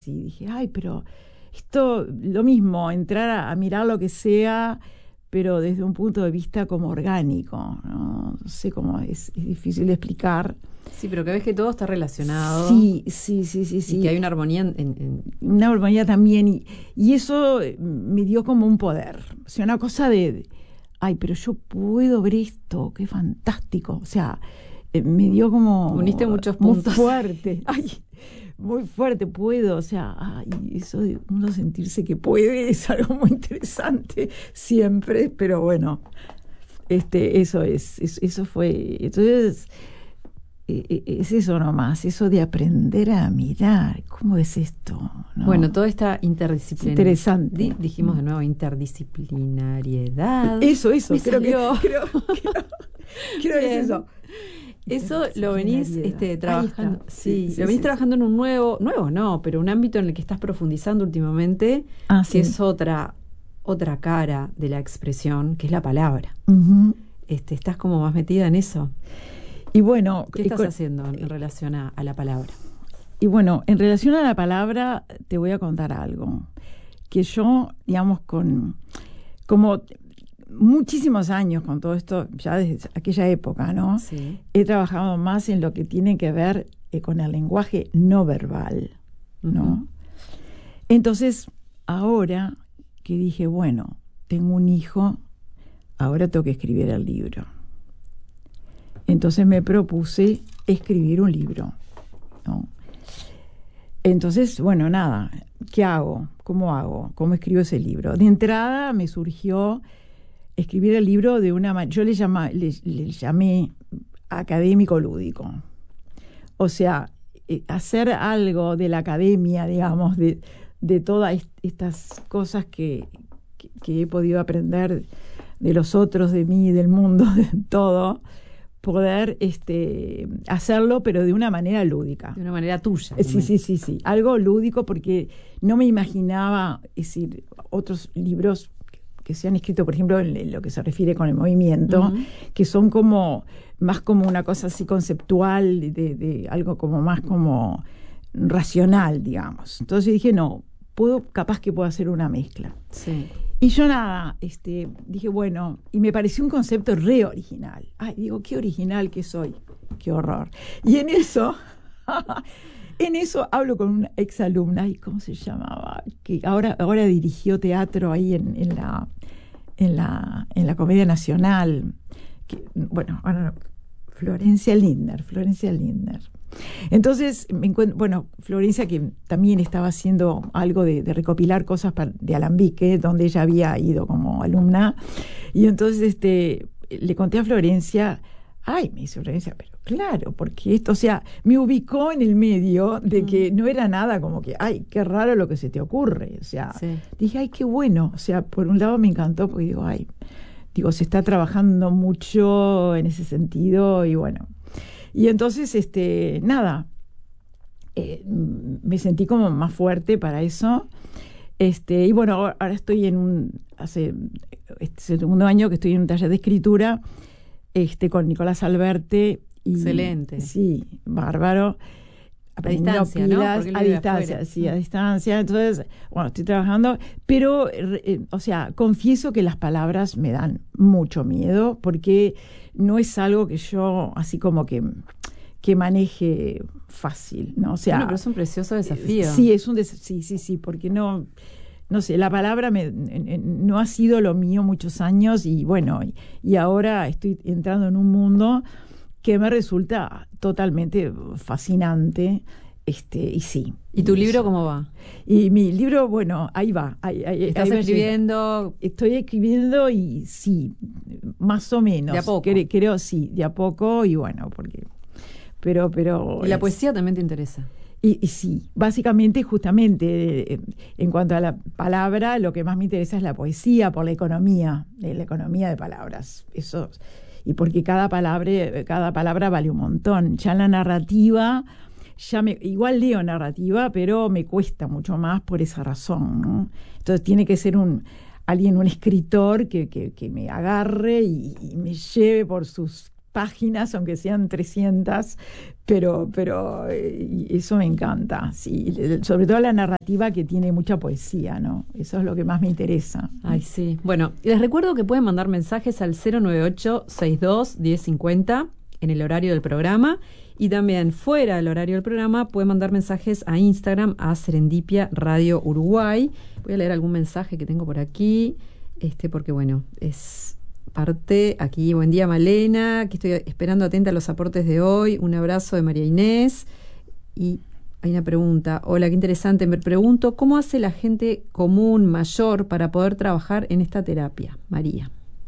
Sí, dije, ay, pero esto, lo mismo, entrar a mirar lo que sea, pero desde un punto de vista como orgánico, ¿no? No sé cómo es difícil de explicar. Sí, pero que ves que todo está relacionado. Sí, sí, sí, sí, sí. Y que hay una armonía Una armonía también, y eso me dio como un poder. O sea, una cosa ay, pero yo puedo ver esto, qué fantástico. O sea, me dio como uniste muchos muy puntos. fuerte. Ay, muy fuerte, puedo. O sea, ay, eso de uno sentirse que puede es algo muy interesante siempre, pero bueno, eso fue. Entonces, es eso nomás, eso de aprender a mirar, ¿cómo es esto? ¿No? Bueno, toda esta interdisciplinaridad. Interesante. Dijimos de nuevo interdisciplinariedad. Eso, Me creo que es eso. Eso lo venís trabajando. Sí, lo venís trabajando en un nuevo no, pero un ámbito en el que estás profundizando últimamente, que es otra cara de la expresión, que es la palabra. Uh-huh. ¿Estás como más metida en eso? Y bueno, ¿qué estás haciendo en relación a la palabra? Y bueno, en relación a la palabra, te voy a contar algo. Que yo, digamos, como muchísimos años con todo esto, ya desde aquella época, ¿no? Sí. He trabajado más en lo que tiene que ver con el lenguaje no verbal, ¿no? Uh-huh. Entonces, ahora que dije, bueno, tengo un hijo, ahora tengo que escribir el libro. Entonces me propuse escribir un libro, ¿no? Entonces, bueno, nada, ¿qué hago? ¿Cómo hago? ¿Cómo escribo ese libro? De entrada me surgió escribir el libro de una manera, yo le llamé académico lúdico. O sea, hacer algo de la academia, digamos, de todas estas cosas que he podido aprender de los otros, de mí, del mundo, de todo, poder hacerlo, pero de una manera lúdica. De una manera tuya. Sí. Algo lúdico, porque no me imaginaba, es decir, otros libros que se han escrito, por ejemplo, en lo que se refiere con el movimiento, uh-huh, que son como más como una cosa así conceptual, de algo como más como racional, digamos. Entonces dije, no, capaz que puedo hacer una mezcla. Sí. Y yo nada, dije, bueno, y me pareció un concepto re original. Ay, digo, qué original que soy, qué horror. Y en eso hablo con una exalumna, ¿y cómo se llamaba? Que ahora dirigió teatro ahí en la Comedia Nacional. Que, bueno, ahora Florencia Lindner. Entonces, Florencia, que también estaba haciendo algo de recopilar cosas de Alambique, donde ella había ido como alumna, y entonces le conté a Florencia, ay, me dice Florencia, pero claro, porque esto, o sea, me ubicó en el medio de que no era nada como que, ay, qué raro lo que se te ocurre, o sea, sí. Dije, ay, qué bueno, o sea, por un lado me encantó, porque digo, se está trabajando mucho en ese sentido, y bueno. Y entonces, nada, me sentí como más fuerte para eso. Y bueno, ahora estoy hace el segundo año que estoy en un taller de escritura con Nicolás Alberte. Excelente. Sí, bárbaro. A distancia, pilas, ¿no? a distancia, afuera. Sí, a distancia. Entonces, bueno, estoy trabajando, pero, o sea, confieso que las palabras me dan mucho miedo, porque no es algo que yo, así como que maneje fácil, ¿no? O sea, bueno, pero es un precioso desafío. Sí, sí, porque no sé, la palabra no ha sido lo mío muchos años, y bueno, y ahora estoy entrando en un mundo que me resulta totalmente fascinante, y sí. ¿Y tu libro cómo va? Y mi libro, bueno, ahí va. ¿Estás escribiendo? Estoy escribiendo, y sí, más o menos. ¿De a poco? Creo, sí, de a poco, y bueno, porque... Pero ¿Y la poesía también te interesa? Y sí, básicamente, justamente, en cuanto a la palabra, lo que más me interesa es la poesía, por la economía de palabras. Eso... Y porque cada palabra vale un montón. Ya en la narrativa, igual leo narrativa, pero me cuesta mucho más por esa razón, ¿no? Entonces tiene que ser un escritor que me agarre y me lleve por sus páginas, aunque sean 300, pero eso me encanta, sí, sobre todo la narrativa que tiene mucha poesía, ¿no? Eso es lo que más me interesa. Ay, sí. Bueno, les recuerdo que pueden mandar mensajes al 098-62-1050 en el horario del programa, y también fuera del horario del programa pueden mandar mensajes a Instagram, a Serendipia Radio Uruguay. Voy a leer algún mensaje que tengo por aquí, porque bueno, es parte aquí. Buen día, Malena, que estoy esperando atenta a los aportes de hoy. Un abrazo de María Inés. Y hay una pregunta. Hola, qué interesante. Me pregunto, ¿cómo hace la gente común, mayor, para poder trabajar en esta terapia? María.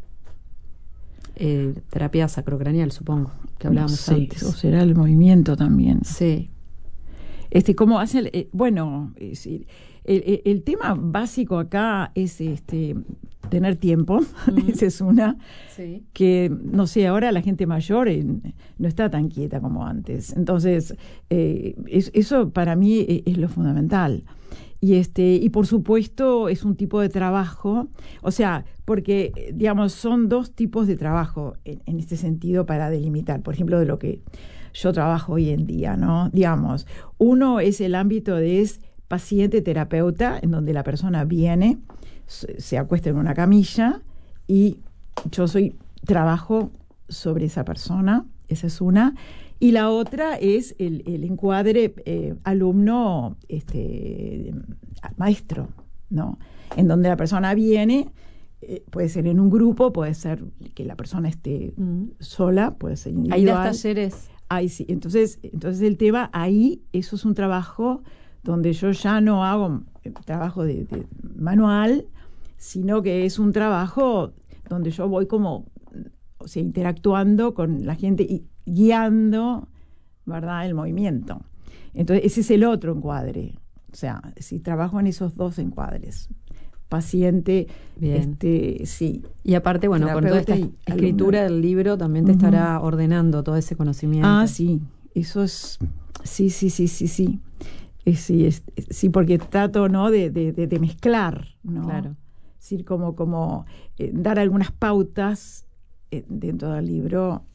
Terapia sacrocraneal, supongo, que hablábamos antes. O será el movimiento también. Sí. ¿Cómo hace? Bueno, el tema básico acá es tener tiempo. Esa es una. Sí. Que, no sé, ahora la gente mayor no está tan quieta como antes. Entonces, eso para mí es lo fundamental. Y por supuesto es un tipo de trabajo, o sea, porque, digamos, son dos tipos de trabajo en este sentido para delimitar, por ejemplo, de lo que yo trabajo hoy en día, ¿no? Digamos, uno es el ámbito de paciente-terapeuta, en donde la persona viene, se acuesta en una camilla y yo trabajo sobre esa persona, esa es una. Y la otra es el encuadre alumno maestro, ¿no? En donde la persona viene, puede ser en un grupo, puede ser que la persona esté sola, puede ser individual. Ahí das talleres. Ahí sí. Entonces el tema ahí, eso es un trabajo donde yo ya no hago trabajo de manual, sino que es un trabajo donde yo voy como, o sea, interactuando con la gente y guiando, ¿verdad?, el movimiento. Entonces, ese es el otro encuadre. O sea, si trabajo en esos dos encuadres. Paciente, bien. Sí. Y aparte, bueno, con toda esta escritura del libro también te estará ordenando todo ese conocimiento. Ah, sí. Eso es... Sí. Sí, porque trato, ¿no?, de mezclar, ¿no? Claro. Es decir, como dar algunas pautas dentro del libro,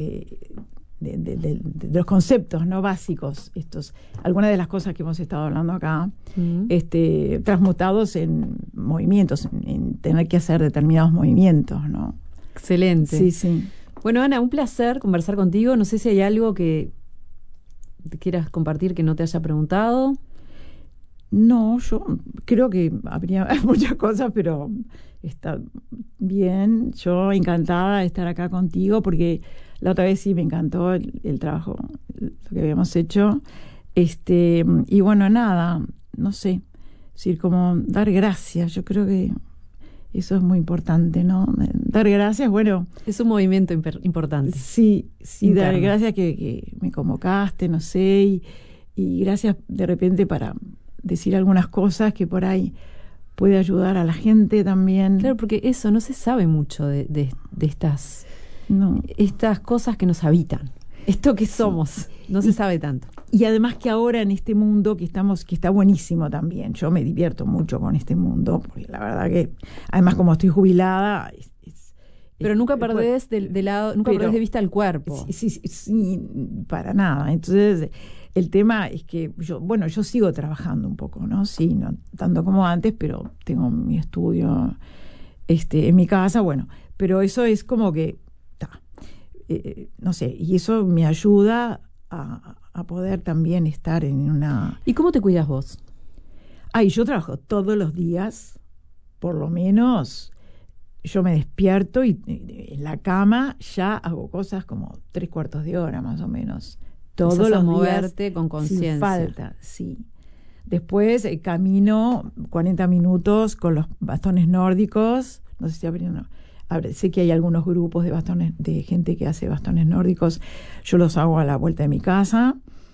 de los conceptos, ¿no?, básicos, algunas de las cosas que hemos estado hablando acá, transmutados en movimientos, en tener que hacer determinados movimientos, ¿no? Excelente. Sí. Bueno, Ana, un placer conversar contigo. No sé si hay algo que te quieras compartir que no te haya preguntado. No, yo creo que habría muchas cosas, pero está bien. Yo encantada de estar acá contigo, porque la otra vez sí me encantó el trabajo, lo que habíamos hecho. Y bueno, nada, no sé, es decir, como dar gracias. Yo creo que eso es muy importante, ¿no? Dar gracias, bueno. Es un movimiento importante. Sí, interno. Dar gracias que me convocaste, no sé, y gracias de repente para decir algunas cosas que por ahí puede ayudar a la gente también. Claro, porque eso no se sabe mucho de estas, no, estas cosas que nos habitan. Esto que somos, no se sabe tanto. Y además que ahora en este mundo que está buenísimo también. Yo me divierto mucho con este mundo, porque la verdad que, además como estoy jubilada... Pero nunca perdés de lado, nunca perdés de vista el cuerpo. Sí, para nada. Entonces, el tema es que yo sigo trabajando un poco, ¿no? Sí, no tanto como antes, pero tengo mi estudio en mi casa, bueno. Pero eso es como que, no sé, y eso me ayuda a poder también estar en una... ¿Y cómo te cuidas vos? Yo trabajo todos los días, por lo menos... Yo me despierto y en la cama ya hago cosas como 3/4 de hora más o menos. Todos los moverte días, con conciencia. Sin falta, sí. Después camino 40 minutos con los bastones nórdicos. No sé si abrieron. Sé que hay algunos grupos de gente que hace bastones nórdicos. Yo los hago a la vuelta de mi casa.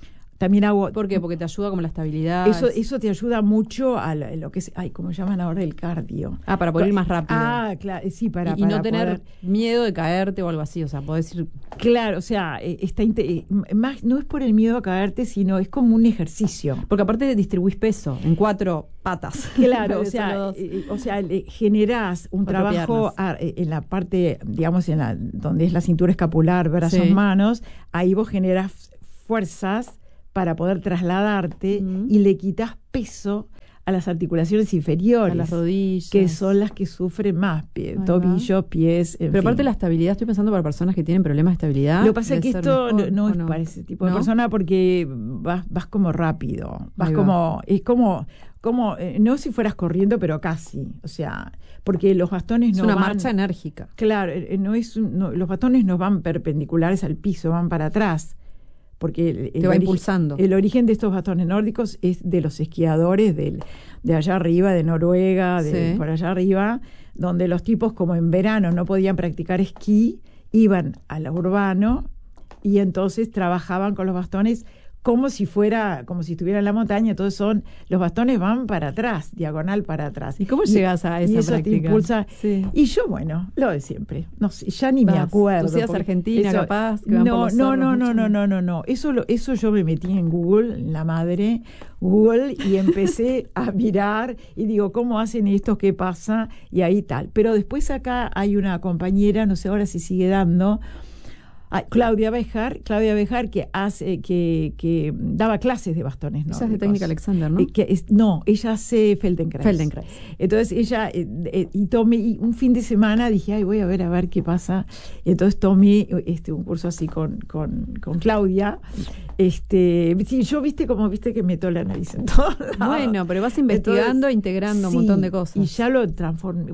También hago... ¿Por qué? Porque te ayuda como la estabilidad. Eso te ayuda mucho a lo que es, ¿cómo llaman ahora? El cardio. Para poder ir más rápido. Claro, sí, para no tener poder... miedo de caerte o algo así, o sea, podés ir... Claro, o sea, más no es por el miedo a caerte, sino es como un ejercicio. Porque aparte distribuís peso en 4 patas. Claro, o sea, generás un 4 trabajo en la parte, digamos, donde es la cintura escapular, brazos, manos, ahí vos generás fuerzas para poder trasladarte y le quitas peso a las articulaciones inferiores, a las rodillas, que son las que sufren más, tobillo, pies, Pero aparte de la estabilidad, estoy pensando para personas que tienen problemas de estabilidad. Lo que pasa es que esto no es para ese tipo de persona, porque vas como rápido, vas como, es como no si fueras corriendo, pero casi, o sea, porque los bastones no van... Es una marcha enérgica. Claro, los bastones no van perpendiculares al piso, van para atrás. Porque te va impulsando. El origen de estos bastones nórdicos es de los esquiadores de allá arriba, de Noruega, por allá arriba, donde los tipos, como en verano no podían practicar esquí, iban al urbano y entonces trabajaban con los bastones como si estuvieran en la montaña. Entonces los bastones van para atrás, diagonal para atrás. ¿Y cómo llegas a esa y eso práctica? Te impulsa. Sí. Y yo, bueno, lo de siempre. No sé, ya ni me acuerdo. ¿Tú seas Argentina, eso, capaz? Que van no. Eso yo me metí en Google, la madre, Google, y empecé a mirar y digo, ¿cómo hacen esto? ¿Qué pasa? Y ahí tal. Pero después acá hay una compañera, no sé ahora si sigue dando, Claudia Bejar, que daba clases de bastones, ¿no? Esa es de Técnica Alexander, ¿no? Ella hace Feldenkrais. Entonces ella, y tomé un fin de semana, dije, voy a ver qué pasa. Y entonces tomé un curso así con Claudia. Sí, yo viste que meto la nariz en todo lado. Bueno, pero vas investigando, integrando un montón de cosas. Y ya lo transformé,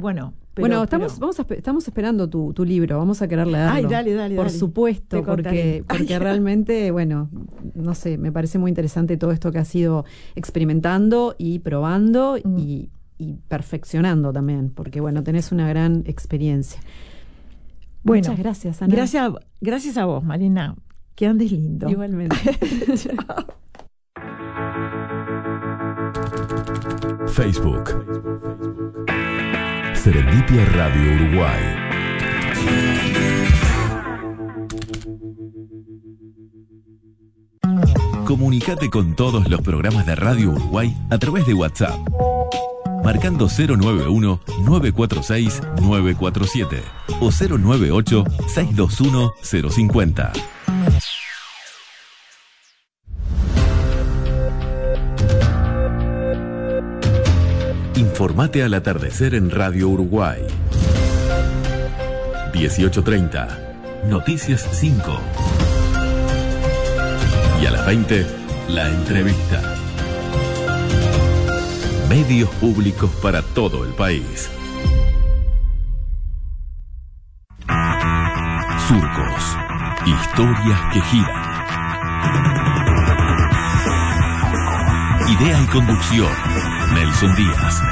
estamos esperando tu libro, vamos a querer leerlo. Dale. Por supuesto, porque realmente, no sé, me parece muy interesante todo esto que has ido experimentando y probando y perfeccionando también, porque tenés una gran experiencia. Muchas gracias, Ana. Gracias a vos, Marina. Que andes lindo. Igualmente. Chao. Facebook. Serendipia Radio Uruguay. Comunicate con todos los programas de Radio Uruguay a través de WhatsApp. Marcando 091-946-947 o 098-621-050. Informate al atardecer en Radio Uruguay. 18:30, Noticias 5. Y a las 20, la entrevista. Medios públicos para todo el país. Surcos. Historias que giran. Idea y conducción, Nelson Díaz.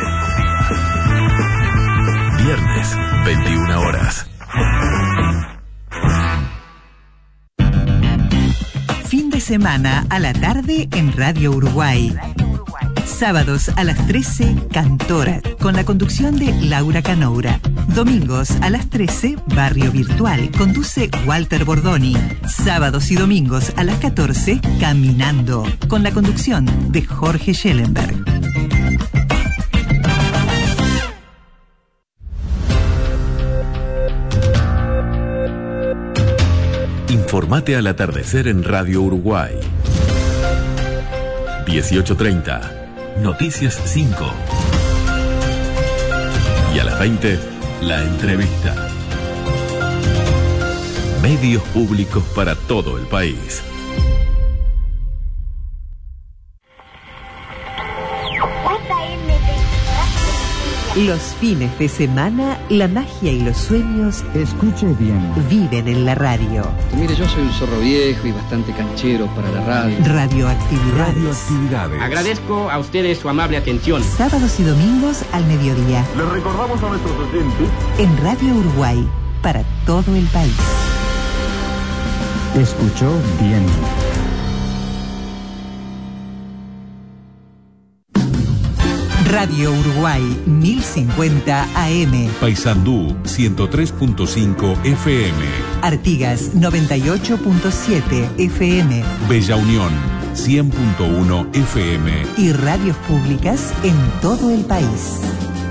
Viernes, 21 horas. Fin de semana a la tarde en Radio Uruguay. Sábados a las 13, Cantora, con la conducción de Laura Canoura. Domingos a las 13, Barrio Virtual, conduce Walter Bordoni. Sábados y domingos a las 14, Caminando, con la conducción de Jorge Schellenberg. Informate al atardecer en Radio Uruguay. 18:30, Noticias 5. Y a las 20, la entrevista. Medios públicos para todo el país. Los fines de semana, la magia y los sueños, escuche bien, viven en la radio. Mire, yo soy un zorro viejo y bastante canchero para la radio. Radioactividades. Agradezco a ustedes su amable atención. Sábados y domingos al mediodía. Les recordamos a nuestros oyentes en Radio Uruguay, para todo el país. Escuchó bien. Radio Uruguay 1050 AM. Paysandú 103.5 FM. Artigas 98.7 FM. Bella Unión 100.1 FM. Y radios públicas en todo el país.